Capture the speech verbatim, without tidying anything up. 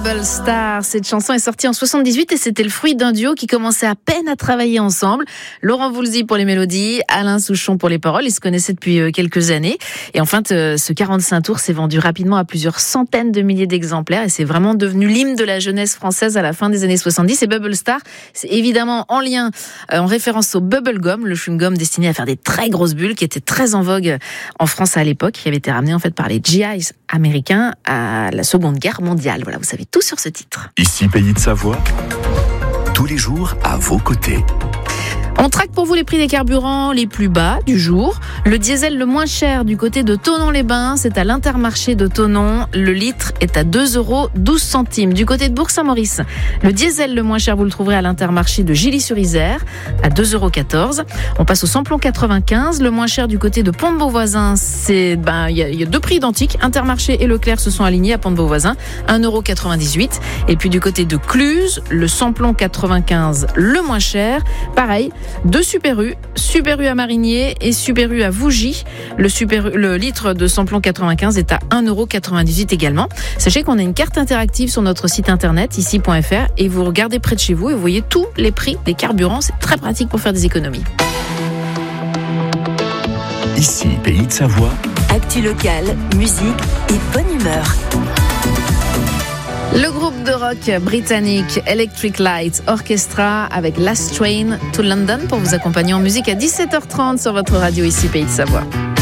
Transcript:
Bubble Star. Cette chanson est sortie en soixante-dix-huit et c'était le fruit d'un duo qui commençait à peine à travailler ensemble. Laurent Voulzy pour les mélodies, Alain Souchon pour les paroles. Ils se connaissaient depuis quelques années. Et enfin, ce quarante-cinq tours s'est vendu rapidement à plusieurs centaines de milliers d'exemplaires et c'est vraiment devenu l'hymne de la jeunesse française à la fin des années soixante-dix. Et Bubble Star, c'est évidemment en lien, en référence au bubble gum, le chewing-gum destiné à faire des très grosses bulles qui était très en vogue en France à l'époque, qui avait été ramené en fait par les G Is américains à la Seconde Guerre mondiale. Voilà, vous savez tout sur ce titre. Ici, Pays de Savoie, tous les jours à vos côtés. On traque pour vous les prix des carburants les plus bas du jour. Le diesel le moins cher du côté de Thonon-les-Bains, c'est à l'Intermarché de Thonon. Le litre est à deux euros douze centimes. Du côté de Bourg-Saint-Maurice, le diesel le moins cher, vous le trouverez à l'Intermarché de Gilly-sur-Isère, à deux euros quatorze. On passe au samplon quatre-vingt-quinze. Le moins cher du côté de Pont-de-Beauvoisin, c'est, ben, il y, y a deux prix identiques. Intermarché et Leclerc se sont alignés à Pont-de-Beauvoisin, un euro quatre-vingt-dix-huit. Et puis du côté de Cluse, le samplon quatre-vingt-quinze, le moins cher. Pareil, deux Super U, Super U à Marigné et Super U à Vougy. Le, Super U, le litre de samplon quatre-vingt-quinze est à un euro quatre-vingt-dix-huit également. Sachez qu'on a une carte interactive sur notre site internet ici point f r et vous regardez près de chez vous et vous voyez tous les prix des carburants. C'est très pratique pour faire des économies. Ici, Pays de Savoie. Actu locale, musique et bonne humeur. Le groupe de rock britannique Electric Light Orchestra avec Last Train to London pour vous accompagner en musique à dix-sept heures trente sur votre radio ici Pays de Savoie.